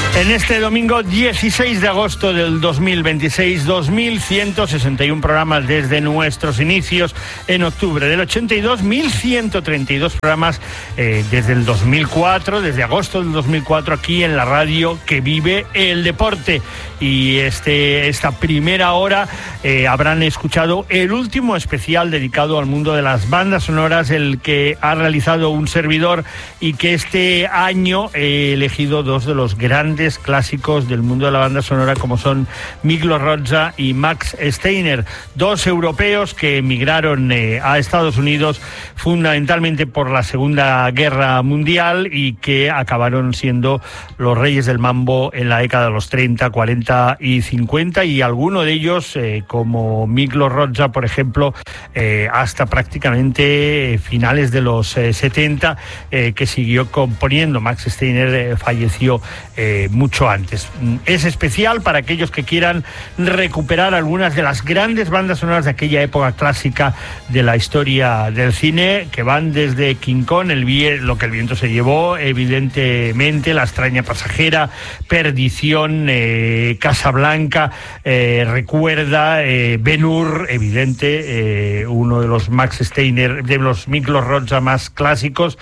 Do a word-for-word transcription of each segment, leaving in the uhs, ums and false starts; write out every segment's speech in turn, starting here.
En este domingo dieciséis de agosto del dos mil veintiséis, dos mil ciento sesenta y uno programas desde nuestros inicios en octubre del ochenta y dos, mil ciento treinta y dos programas eh, desde el dos mil cuatro, desde agosto del dos mil cuatro, aquí en la radio que vive el deporte. Y este, esta primera hora eh, habrán escuchado el último especial dedicado al mundo de las bandas sonoras, el que ha realizado un servidor, y que este año he elegido dos de los grandes clásicos del mundo de la banda sonora, como son Miklos Rozsa y Max Steiner, dos europeos que emigraron eh, a Estados Unidos fundamentalmente por la Segunda Guerra Mundial y que acabaron siendo los reyes del mambo en la década de los treinta, cuarenta y cincuenta, y alguno de ellos, eh, como Miklos Rozsa, por ejemplo, eh, hasta prácticamente finales de los eh, setenta, eh, que siguió componiendo. Max Steiner eh, falleció eh, mucho antes. Es especial para aquellos que quieran recuperar algunas de las grandes bandas sonoras de aquella época clásica de la historia del cine, que van desde King Kong, el vie- lo que el viento se llevó, evidentemente La extraña pasajera, Perdición, eh, Casablanca, eh, Recuerda, eh, Ben-Hur, evidente, eh, uno de los Max Steiner, de los Miklos Rozsa más clásicos,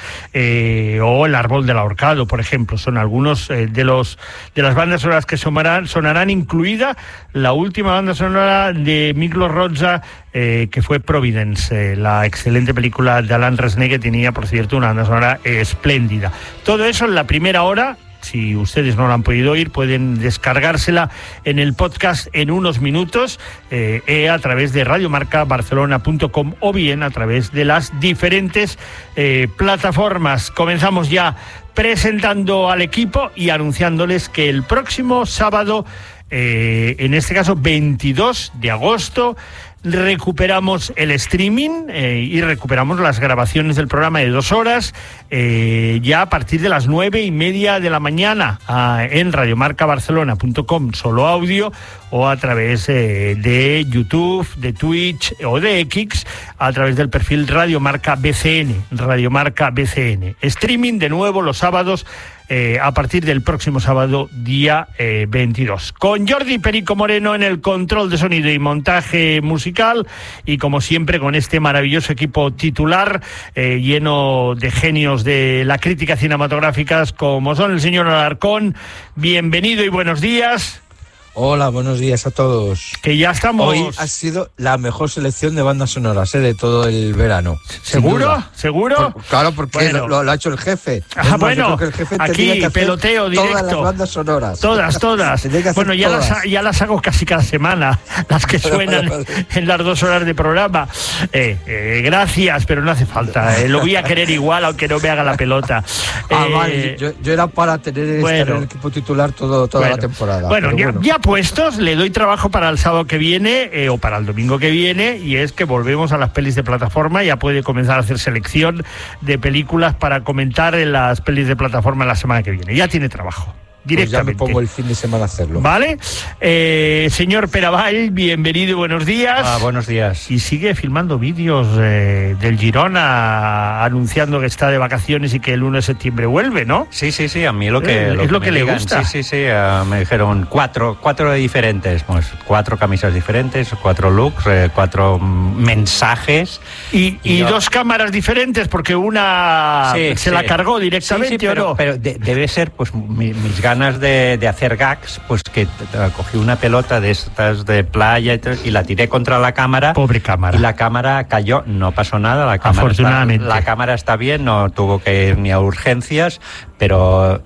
eh, o El árbol del ahorcado, por ejemplo. Son algunos eh, de los de las bandas sonoras que sonarán, sonarán incluida la última banda sonora de Miklos Rozsa, eh, que fue Providence, eh, la excelente película de Alan Resnais, que tenía, por cierto, una banda sonora eh, espléndida. Todo eso en la primera hora. Si ustedes no lo han podido oír, pueden descargársela en el podcast en unos minutos, eh, eh, a través de radiomarca barcelona punto com o bien a través de las diferentes eh, plataformas. Comenzamos ya presentando al equipo y anunciándoles que el próximo sábado, eh, en este caso veintidós de agosto, recuperamos el streaming eh, y recuperamos las grabaciones del programa de dos horas, eh, ya a partir de las nueve y media de la mañana, ah, en radiomarca barcelona punto com, solo audio, o a través eh, de YouTube, de Twitch o de X, a través del perfil Radiomarca B C N, Radiomarca B C N. Streaming de nuevo los sábados, Eh, a partir del próximo sábado, día eh, veintidós. Con Jordi Perico Moreno en el control de sonido y montaje musical, y como siempre con este maravilloso equipo titular, eh, lleno de genios de la crítica cinematográfica, como son el señor Alarcón. Bienvenido y buenos días. Hola, buenos días a todos. Que ya estamos... Hoy ha sido la mejor selección de bandas sonoras, ¿eh? De todo el verano. ¿Seguro? ¿Seguro? Por, claro, porque bueno. lo, lo ha hecho el jefe. Ah, es más, bueno, que el jefe aquí que peloteo directo. Todas las bandas sonoras. Todas, todas. Bueno, ya todas. Las, ya las hago casi cada semana, las que suenan en las dos horas de programa. Eh, eh, gracias, pero no hace falta. Eh, lo voy a querer igual, aunque no me haga la pelota. Ah, eh, vale. Yo, yo era para tener bueno, estar en el equipo titular todo, toda bueno, la temporada. Bueno, ya, bueno. ya puestos, le doy trabajo para el sábado que viene, eh, o para el domingo que viene, y es que volvemos a las pelis de plataforma. Ya puede comenzar a hacer selección de películas para comentar en las pelis de plataforma la semana que viene. Ya tiene trabajo. Directamente. Pues ya me pongo el fin de semana a hacerlo. Vale. Eh, señor Peravall, bienvenido y buenos días. Ah, buenos días. Y sigue filmando vídeos eh, del Girona, anunciando que está de vacaciones y que el uno de septiembre vuelve, ¿no? Sí, sí, sí, a mí lo que, eh, lo es que lo que le digan. gusta. Sí, sí, sí, uh, me dijeron cuatro, cuatro diferentes, pues cuatro camisas diferentes, cuatro looks, eh, cuatro mensajes. Y, y, y yo... dos cámaras diferentes, porque una sí, se sí. la cargó directamente, sí, sí, pero, ¿o no? Pero de, debe ser, pues, mi, mis ganas De, de hacer gags, pues que uh, cogí una pelota de estas de playa y, y la tiré contra la cámara. Pobre cámara. Y la cámara cayó, no pasó nada, la cámara afortunadamente. Está, la cámara está bien, no tuvo que ir ni a urgencias, pero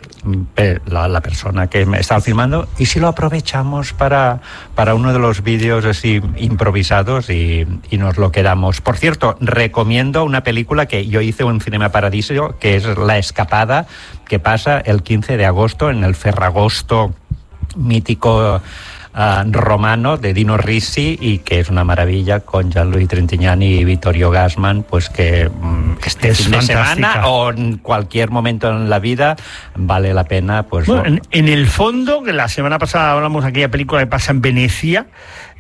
la, la persona que me estaba filmando, ¿y si lo aprovechamos para, para uno de los vídeos así improvisados y, y nos lo quedamos? Por cierto, recomiendo una película que yo hice en Cinema Paradiso, que es La Escapada, que pasa el quince de agosto en el Ferragosto mítico uh, romano de Dino Risi, y que es una maravilla, con Gianluigi Trintignani y Vittorio Gassman, pues que um, este es fin de fantástica. semana o en cualquier momento en la vida vale la pena. Pues bueno, no. en, en el fondo, que la semana pasada hablamos de aquella película que pasa en Venecia,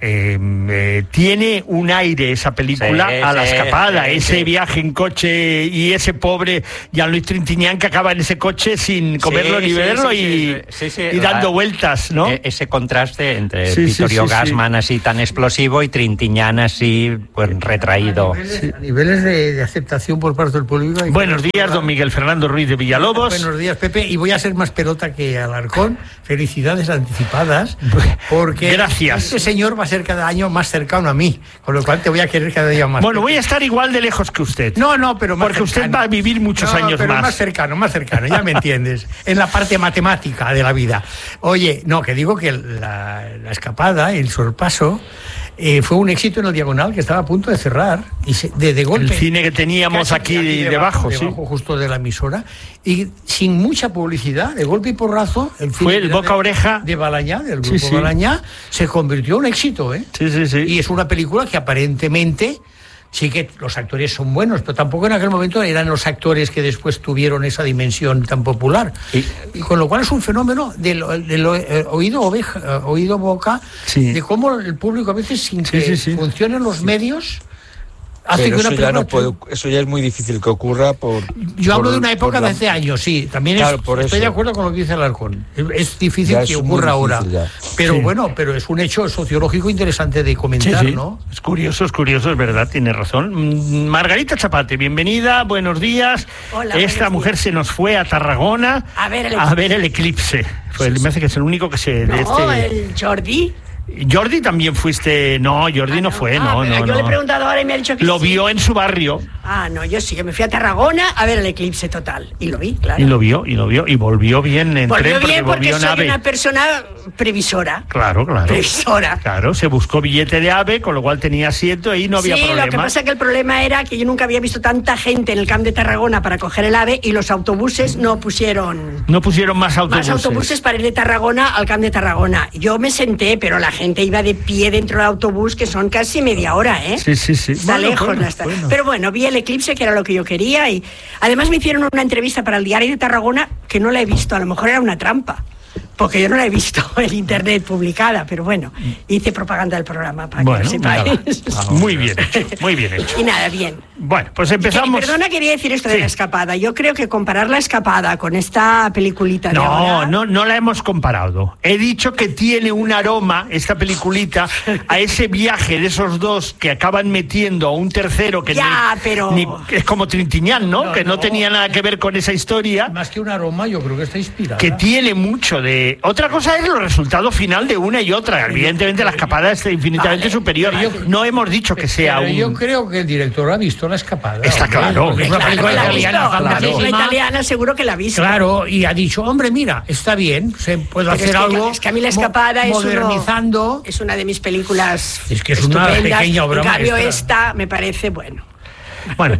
Eh, eh, tiene un aire esa película sí, a La sí, Escapada, sí, ese sí. viaje en coche y ese pobre Jean-Louis Trintignant que acaba en ese coche sin comerlo Sí, ni sí, beberlo sí, y, sí, sí, sí. y dando Ah, vueltas, ¿no? E- ese contraste entre Sí, sí, Vittorio sí, sí. Gassman así tan explosivo y Trintignant así pues retraído. A niveles, a niveles de, de aceptación por parte del público. Buenos días, don Miguel Fernando Ruiz de Villalobos. Buenos días, Pepe. Y voy a ser más pelota que Alarcón. Felicidades anticipadas. Porque Gracias. este señor va a ser cada año más cercano a mí, con lo cual te voy a querer cada día más. Bueno, Pepe. voy a estar igual de lejos que usted. No, no, pero más Porque cercano. usted va a vivir muchos No, años pero más. más cercano, más cercano, ya me entiendes. En la parte matemática de la vida. Oye, no, que digo que la, la escapada, el sorpaso, eh, fue un éxito en el Diagonal que estaba a punto de cerrar. Y se, de, de golpe. El cine que teníamos Casi aquí, debajo, sí. debajo justo de la emisora. Y sin mucha publicidad, de golpe y porrazo, el Fue el de- boca a oreja. de Balañá, del grupo Sí, sí. Balañá, se convirtió en un éxito, ¿eh? Sí, sí, sí. Y es una película que aparentemente sí que los actores son buenos, pero tampoco en aquel momento eran los actores que después tuvieron esa dimensión tan popular. Y- Y con lo cual es un fenómeno del, del eh, oído oveja, eh, oído boca, Sí. de cómo el público a veces sin Sí, que sí, sí. funcionen los medios hace Pero que una eso ya película no puede, eso ya es muy difícil que ocurra por. Yo hablo por- de una época por la- de hace años, sí. También Claro, es- por estoy eso. de acuerdo con lo que dice Alarcón. Es, es difícil Ya que es muy ocurra difícil ahora. ya. Pero Sí. bueno, pero es un hecho sociológico interesante de Sí, comentar, sí. ¿no? Es curioso, es curioso, es verdad, tiene razón. Mm, Margarita Chapate, bienvenida, buenos días. Hola, Esta buenos mujer días. se nos fue a Tarragona A ver el a eclipse. ver el eclipse. Fue, me hace que es el único que se... de No, este... el Jordi. Jordi también fuiste... No, Jordi Ah, no fue, Ah, no, pero no, yo le he no. preguntado ahora y me ha dicho que Lo sí. vio en su barrio Ah, no, yo sí, que me fui a Tarragona a ver el eclipse total. Y lo vi, claro. y lo vio, y lo vio, y volvió bien en Volvió tren porque bien porque volvió en soy AVE. una persona previsora. Claro, claro. Previsora. Claro, se buscó billete de AVE, con lo cual tenía asiento y no había sí, problema. lo que pasa es que el problema era que yo nunca había visto tanta gente en el Camp de Tarragona para coger el AVE y los autobuses no pusieron... No pusieron más autobuses. Más autobuses para ir de Tarragona al Camp de Tarragona. Yo me senté, pero la gente iba de pie dentro del autobús, que son casi media hora, ¿eh? Sí, sí, sí. Está Bueno, lejos bueno, la esta- bueno. Pero bueno, vi el eclipse, que era lo que yo quería, y además me hicieron una entrevista para el Diario de Tarragona que no la he visto, a lo mejor era una trampa, porque yo no la he visto en internet publicada, pero bueno, hice propaganda del programa para Bueno, que lo nada. sepáis. Muy bien hecho, muy bien hecho. Y nada, bien. Bueno, pues Y empezamos. perdona, quería decir esto de Sí. La Escapada. Yo creo que comparar La Escapada con esta peliculita de No, ahora... no, no la hemos comparado. He dicho que tiene un aroma, esta peliculita, a ese viaje de esos dos que acaban metiendo a un tercero que Ya, ni- pero- ni- es como Trintignant, ¿no? No, que no, no. tenía nada que ver con esa historia. Más que un aroma, yo creo que está inspirada. Que tiene mucho de... Otra cosa es los resultados final de una y otra. Evidentemente la escapada es infinitamente Vale, superior. pero yo- No hemos dicho que sea Pero un... yo creo que el director ha visto La Escapada. Está hombre, claro. porque es una Claro película que la ha italiana visto, la película famosísima. italiana seguro que la ha visto. Claro, y ha dicho, hombre, mira, está bien, se puede Pero hacer es que, algo es que a mí La mo- Escapada es, uno- modernizando. es una de mis películas Es que es una estupendas. pequeña obra En cambio, maestra. esta me parece, bueno... Bueno,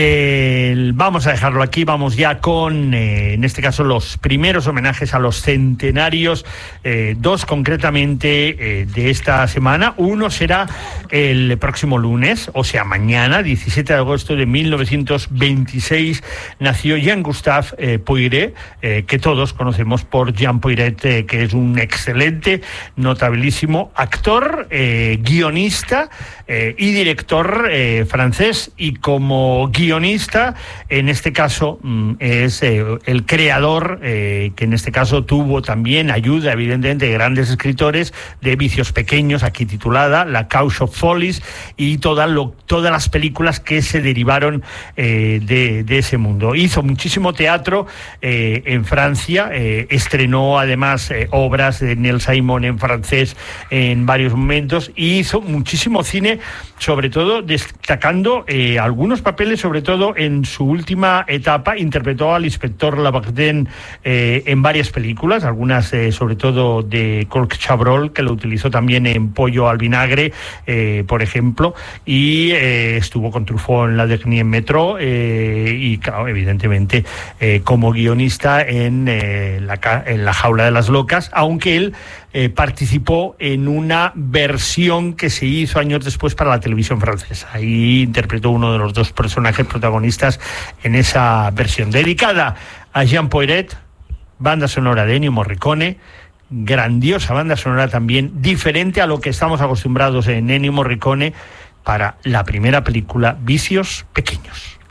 eh, vamos a dejarlo aquí, vamos ya con, eh, en este caso, los primeros homenajes a los centenarios, eh, dos concretamente eh, de esta semana. Uno será el próximo lunes, o sea, mañana, diecisiete de agosto de mil novecientos veintiséis, nació Jean-Gustave eh, Poiret, eh, que todos conocemos por Jean Poiret, eh, que es un excelente, notabilísimo actor, eh, guionista eh, y director eh, francés, y como guionista, en este caso, mm, es eh, el creador, eh, que en este caso tuvo también ayuda, evidentemente, de grandes escritores, de Vicios Pequeños, aquí titulada, La Cause of Follies, y toda lo, todas las películas que se derivaron eh, de, de ese mundo. Hizo muchísimo teatro eh, en Francia, eh, estrenó además eh, obras de Neil Simon en francés en varios momentos, y hizo muchísimo cine, sobre todo destacando eh, algunos papeles, sobre todo en su última etapa. Interpretó al inspector Labardén eh, en varias películas, algunas eh, sobre todo de Colk Chabrol, que lo utilizó también en Pollo al vinagre, eh, por ejemplo, y eh, estuvo con Truffaut en La Dernière Métro, eh, y claro, evidentemente eh, como guionista en, eh, la, ca- en La Jaula de las Locas, aunque él eh, participó en una versión que se hizo años después para la televisión francesa. Ahí interpretó uno de los dos personajes protagonistas en esa versión dedicada a Jean Poiret, banda sonora de Ennio Morricone, grandiosa banda sonora también, diferente a lo que estamos acostumbrados en Ennio Morricone para la primera película, Vicios Pequeños.